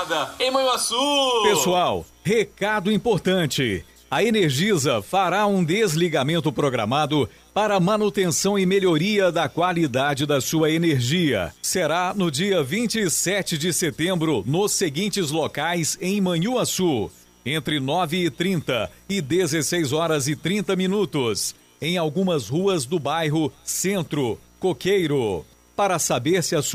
Avançada, em Manhuaçu. Pessoal, recado importante. A Energisa fará um desligamento programado para manutenção e melhoria da qualidade da sua energia. Será no dia 27 de setembro, nos seguintes locais em Manhuaçu, entre 9h30 e 16h30, em algumas ruas do bairro Centro, Coqueiro. Para saber se a sua